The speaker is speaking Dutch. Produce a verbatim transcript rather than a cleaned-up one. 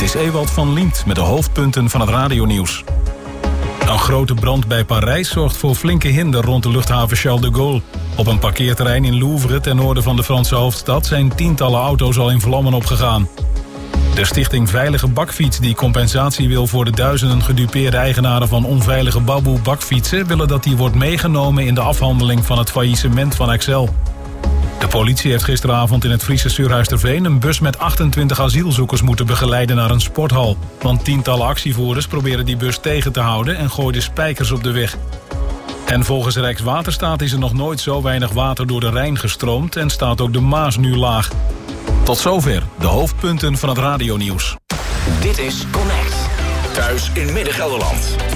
Dit is Ewald van Liemt met de hoofdpunten van het radionieuws. Een grote brand bij Parijs zorgt voor flinke hinder rond de luchthaven Charles de Gaulle. Op een parkeerterrein in Louvre ten noorden van de Franse hoofdstad zijn tientallen auto's al in vlammen opgegaan. De stichting Veilige Bakfiets, die compensatie wil voor de duizenden gedupeerde eigenaren van onveilige Baboe bakfietsen, willen dat die wordt meegenomen in de afhandeling van het faillissement van Excel. De politie heeft gisteravond in het Friese Surhuisterveen een bus met achtentwintig asielzoekers moeten begeleiden naar een sporthal. Want tientallen actievoerders proberen die bus tegen te houden en gooiden spijkers op de weg. En volgens Rijkswaterstaat is er nog nooit zo weinig water door de Rijn gestroomd en staat ook de Maas nu laag. Tot zover de hoofdpunten van het radionieuws. Dit is Connect. Thuis in Midden-Gelderland.